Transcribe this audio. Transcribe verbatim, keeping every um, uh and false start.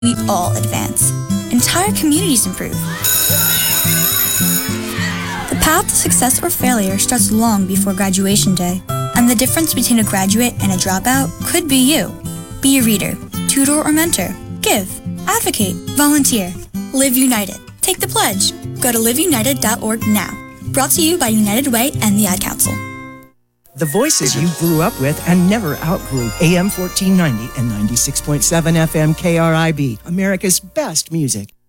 we all advance. Entire communities improve. The path to success or failure starts long before graduation day, and the difference between a graduate and a dropout could be you. Be a reader, tutor or mentor. Give, advocate, volunteer. Live United. Take the pledge. Go to live united dot org now. Brought to you by United Way and the Ad Council. The voices you grew up with and never outgrew. A M fourteen ninety and ninety-six point seven F M K R I B, America's best music.